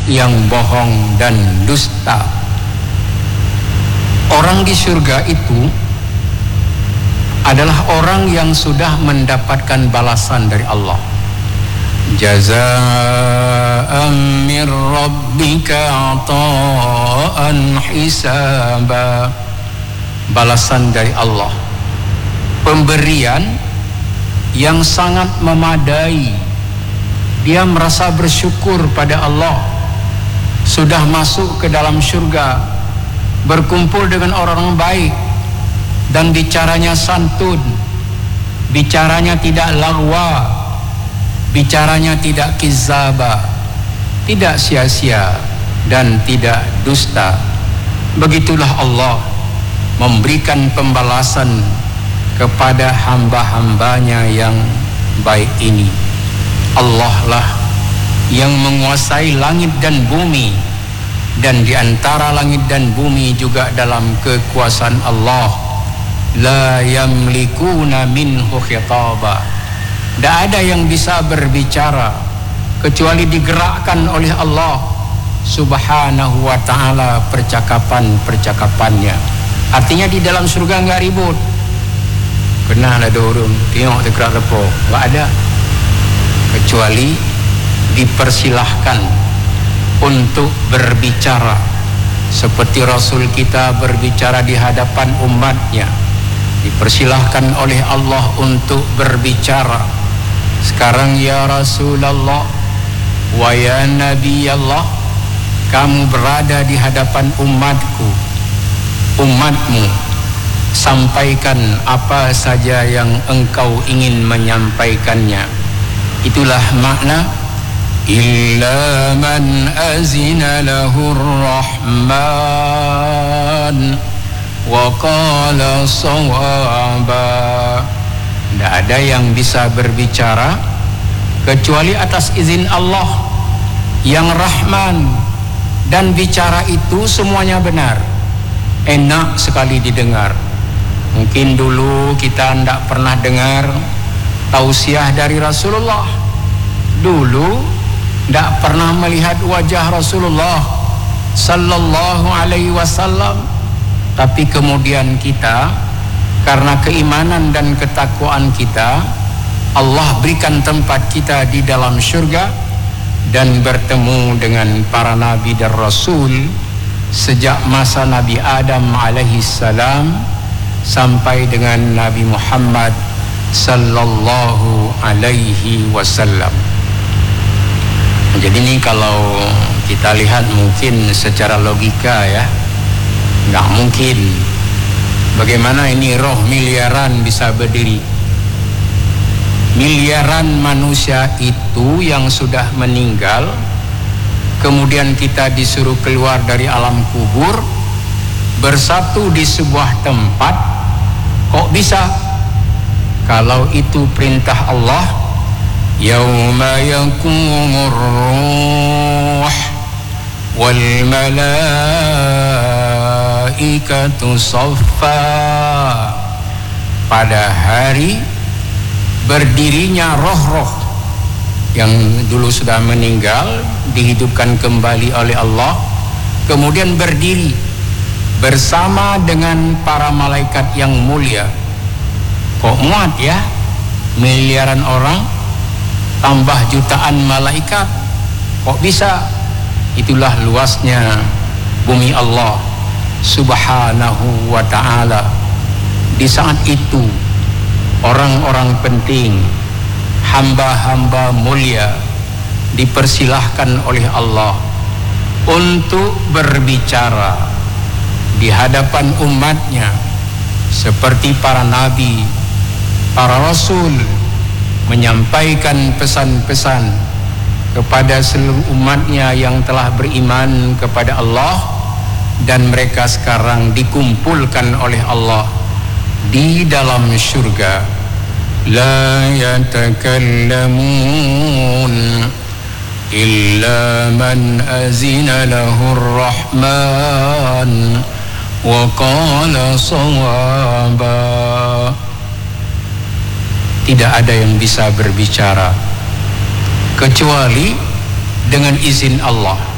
yang bohong dan dusta. Orang di surga itu adalah orang yang sudah mendapatkan balasan dari Allah. Jazaa'an min rabbika ata'an hisaba. Balasan dari Allah, pemberian yang sangat memadai. Dia merasa bersyukur pada Allah, sudah masuk ke dalam surga, berkumpul dengan orang baik, dan bicaranya santun, bicaranya tidak lagwa, bicaranya tidak kizaba, tidak sia-sia dan tidak dusta. Begitulah Allah memberikan pembalasan kepada hamba-hambanya yang baik ini. Allah lah yang menguasai langit dan bumi, dan di antara langit dan bumi juga dalam kekuasaan Allah. La yamlikuna minhu khitaba. Tidak ada yang bisa berbicara kecuali digerakkan oleh Allah subhanahu wa ta'ala percakapan-percakapannya. Artinya di dalam surga enggak ribut. Kenal ada orang tengok tekrak lepo, enggak ada. Kecuali dipersilahkan untuk berbicara, seperti Rasul kita berbicara di hadapan umatnya, dipersilahkan oleh Allah untuk berbicara. Sekarang ya Rasulullah wa ya Nabi Allah, kamu berada di hadapan umatmu, sampaikan apa saja yang engkau ingin menyampaikannya. Itulah makna illa man azina lahur rahman wa qala sawaba. Tidak ada yang bisa berbicara kecuali atas izin Allah yang Rahman, dan bicara itu semuanya benar, enak sekali didengar. Mungkin dulu kita tidak pernah dengar tausiah dari Rasulullah, dulu tidak pernah melihat wajah Rasulullah sallallahu alaihi wasallam, tapi kemudian kita karena keimanan dan ketakwaan kita, Allah berikan tempat kita di dalam surga dan bertemu dengan para nabi dan rasul sejak masa Nabi Adam alaihi salam sampai dengan Nabi Muhammad sallallahu alaihi wasallam. Jadi ini kalau kita lihat mungkin secara logika ya, nggak mungkin. Bagaimana ini roh miliaran bisa berdiri? Miliaran manusia itu yang sudah meninggal, kemudian kita disuruh keluar dari alam kubur, bersatu di sebuah tempat. Kok bisa? Kalau itu perintah Allah, yauma yakumur ruh wal malaikatu saffa. Pada hari berdirinya roh-roh yang dulu sudah meninggal, dihidupkan kembali oleh Allah, kemudian berdiri bersama dengan para malaikat yang mulia. Kok muat ya, miliaran orang tambah jutaan malaikat, kok bisa? Itulah luasnya bumi Allah subhanahu wa ta'ala. Di saat itu orang-orang penting, hamba-hamba mulia dipersilahkan oleh Allah untuk berbicara di hadapan umatnya, seperti para nabi, para rasul, menyampaikan pesan-pesan kepada seluruh umatnya yang telah beriman kepada Allah, dan mereka sekarang dikumpulkan oleh Allah di dalam surga. La yatakallamun illa man azina lahur rahman wa qala sawaba. Tidak ada yang bisa berbicara kecuali dengan izin Allah.